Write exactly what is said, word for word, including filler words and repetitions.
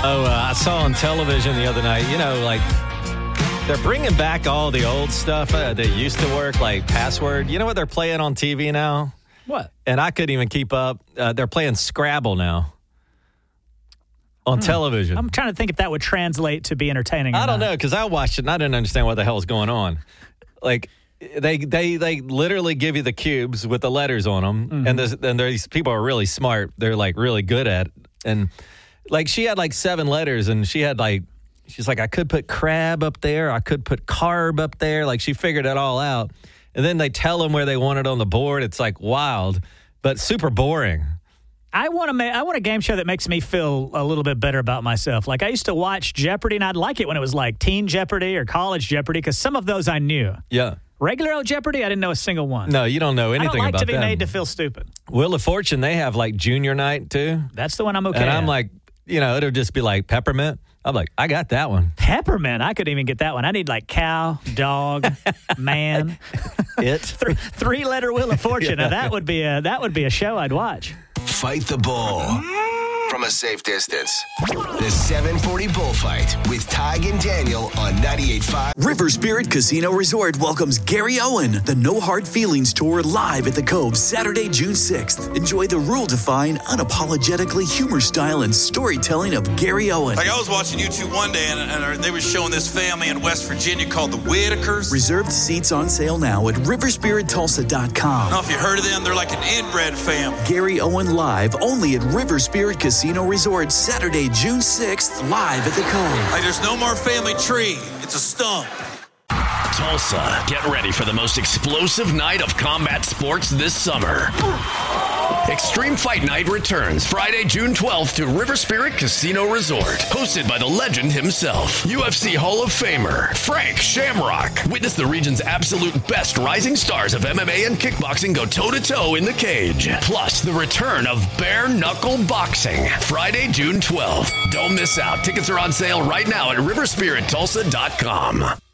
Oh, uh, I saw on television the other night, you know, like, they're bringing back all the old stuff uh, that used to work, like Password. You know what they're playing on T V now? What? And I couldn't even keep up. Uh, they're playing Scrabble now on hmm. television. I'm trying to think if that would translate to be entertaining or I don't not. know, because I watched it and I didn't understand what the hell was going on. Like, they they they literally give you the cubes with the letters on them, mm-hmm. and, there's, and these people are really smart. They're, like, really good at it. And, like, she had, like, seven letters, and she had, like, she's like, I could put crab up there. I could put carb up there. Like, she figured it all out. And then they tell them where they want it on the board. It's, like, wild, but super boring. I want to. Ma- I want a game show that makes me feel a little bit better about myself. Like, I used to watch Jeopardy, and I'd like it when it was, like, Teen Jeopardy or College Jeopardy, because some of those I knew. Yeah. Regular old Jeopardy, I didn't know a single one. No, you don't know anything about them. I don't like to be them. made to feel stupid. Wheel of Fortune, they have, like, junior night, too. That's the one I'm okay And at. I'm like, you know, it'll just be like peppermint. I'm like, I got that one. Peppermint? I couldn't even get that one. I need like cow, dog, man. It. Three, three-letter Wheel of Fortune. Now, that would be a that would be a show I'd watch. Fight the bull from a safe distance. The seven forty Bullfight with Tig and Daniel on ninety-eight point five. River Spirit Casino Resort welcomes Gary Owen, the No Hard Feelings Tour, live at the Cove Saturday, June sixth. Enjoy the rule-defying, unapologetically humor style and storytelling of Gary Owen. Like, I was watching YouTube one day, and, and they were showing this family in West Virginia called the Whitakers. Reserved seats on sale now at river spirit tulsa dot com. I don't know if you heard of them. They're like an inbred family. Gary Owen live only at River Spirit Casino Resort Saturday, June sixth, live at the Cove. Like, there's no more family tree. It's a stump. Tulsa, get ready for the most explosive night of combat sports this summer. Extreme Fight Night returns Friday, June twelfth to River Spirit Casino Resort. Hosted by the legend himself, U F C Hall of Famer Frank Shamrock. Witness the region's absolute best rising stars of M M A and kickboxing go toe-to-toe in the cage. Plus, the return of bare knuckle boxing. Friday, June twelfth. Don't miss out. Tickets are on sale right now at river spirit tulsa dot com.